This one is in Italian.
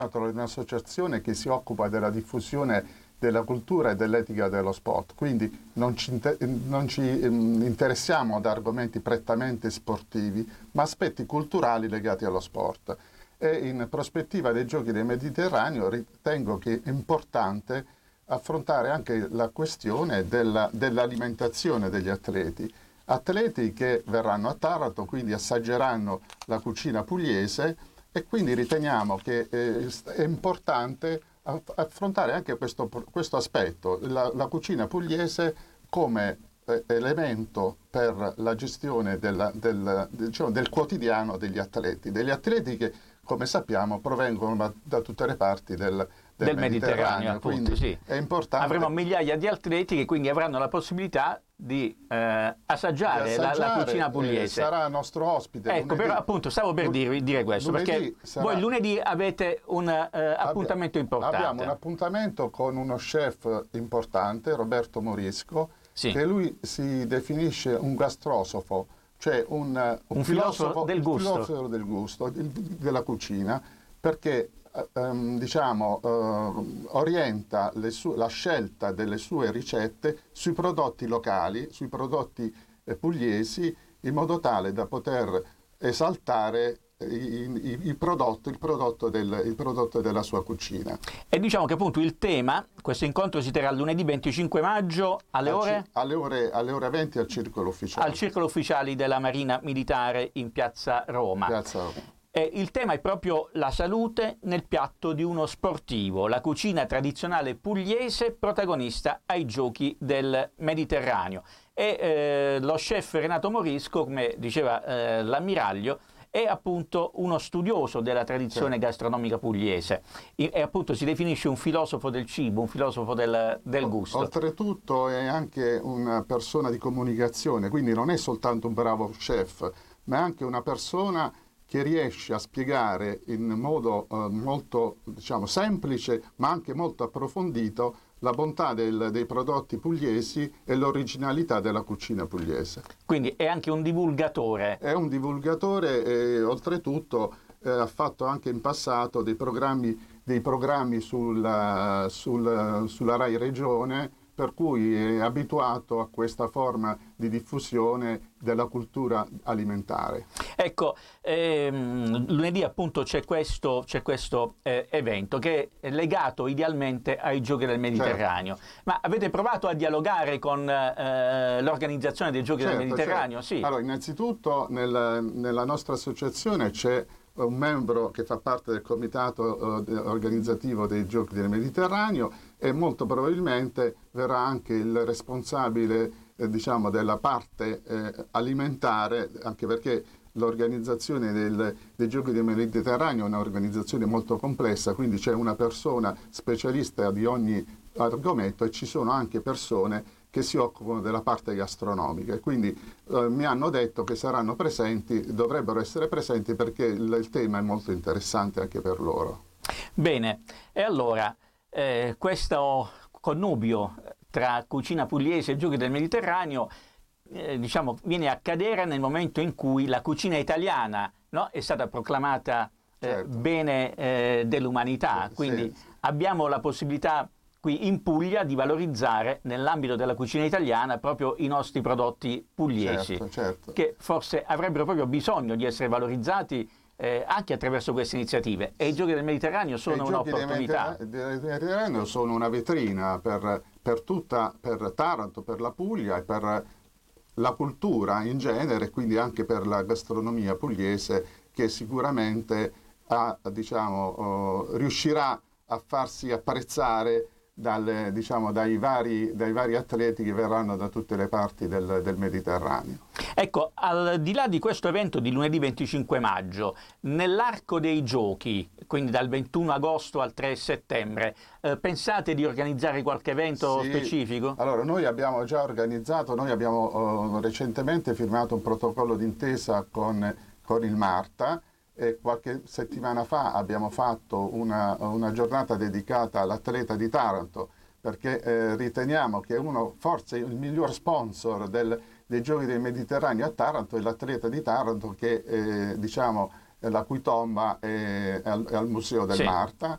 un'associazione che si occupa della diffusione della cultura e dell'etica dello sport, quindi non ci interessiamo ad argomenti prettamente sportivi, ma aspetti culturali legati allo sport. E in prospettiva dei Giochi del Mediterraneo ritengo che è importante affrontare anche la questione dell'alimentazione degli atleti che verranno a Taranto, quindi assaggeranno la cucina pugliese, e quindi riteniamo che è importante affrontare anche questo aspetto, la cucina pugliese come elemento per la gestione del quotidiano degli atleti che, come sappiamo, provengono da tutte le parti del Mediterraneo, appunto, sì. È importante. Avremo migliaia di atleti che quindi avranno la possibilità di assaggiare la cucina pugliese. Sarà nostro ospite. Ecco, lunedì. però appunto stavo per dire questo, perché voi lunedì avete un appuntamento importante. Abbiamo un appuntamento con uno chef importante, Roberto Morisco, sì, che lui si definisce un gastrosofo, cioè un filosofo del gusto, filosofo del gusto, della cucina, perché orienta la scelta delle sue ricette sui prodotti locali, sui prodotti pugliesi, in modo tale da poter esaltare il prodotto della sua cucina. E diciamo che appunto il tema, questo incontro si terrà lunedì 25 maggio alle ore 20 al Circolo Ufficiale. Al Circolo Ufficiali della Marina Militare in Piazza Roma. Il tema è proprio la salute nel piatto di uno sportivo, la cucina tradizionale pugliese protagonista ai Giochi del Mediterraneo. E lo chef Renato Morisco, come diceva l'ammiraglio, è appunto uno studioso della tradizione gastronomica pugliese e appunto si definisce un filosofo del cibo, un filosofo del gusto. Oltretutto è anche una persona di comunicazione, quindi non è soltanto un bravo chef, ma è anche una persona che riesce a spiegare in modo molto, diciamo, semplice, ma anche molto approfondito, la bontà dei prodotti pugliesi e l'originalità della cucina pugliese. Quindi è anche un divulgatore. È un divulgatore e oltretutto ha fatto anche in passato dei programmi sulla Rai Regione, per cui è abituato a questa forma di diffusione della cultura alimentare. Ecco, lunedì appunto c'è questo evento che è legato idealmente ai Giochi del Mediterraneo. Certo. Ma avete provato a dialogare con l'organizzazione dei Giochi del Mediterraneo? Certo. Sì. Allora, innanzitutto nella nostra associazione c'è un membro che fa parte del comitato organizzativo dei Giochi del Mediterraneo e molto probabilmente verrà anche il responsabile diciamo della parte alimentare, anche perché l'organizzazione dei Giochi del Mediterraneo è un'organizzazione molto complessa, quindi c'è una persona specialista di ogni argomento e ci sono anche persone che si occupano della parte gastronomica e quindi mi hanno detto che saranno presenti, dovrebbero essere presenti perché il tema è molto interessante anche per loro. Bene, e allora questo connubio tra cucina pugliese e Giochi del Mediterraneo diciamo viene a cadere nel momento in cui la cucina italiana, no, è stata proclamata certo, bene dell'umanità, quindi sì, abbiamo la possibilità qui in Puglia di valorizzare nell'ambito della cucina italiana proprio i nostri prodotti pugliesi, certo. Che forse avrebbero proprio bisogno di essere valorizzati anche attraverso queste iniziative. E i Giochi del Mediterraneo sono un'opportunità. I Giochi del Mediterraneo sono una vetrina per Taranto, per la Puglia e per la cultura in genere, quindi anche per la gastronomia pugliese, che sicuramente riuscirà a farsi apprezzare dai vari atleti che verranno da tutte le parti del Mediterraneo. Ecco, al di là di questo evento di lunedì 25 maggio, nell'arco dei Giochi, quindi dal 21 agosto al 3 settembre, pensate di organizzare qualche evento specifico? Allora, noi abbiamo già organizzato, abbiamo recentemente firmato un protocollo d'intesa con il Marta, e qualche settimana fa abbiamo fatto una giornata dedicata all'atleta di Taranto, perché riteniamo che forse il miglior sponsor dei Giochi del Mediterraneo a Taranto è l'atleta di Taranto, che la cui tomba è al Museo del Marta,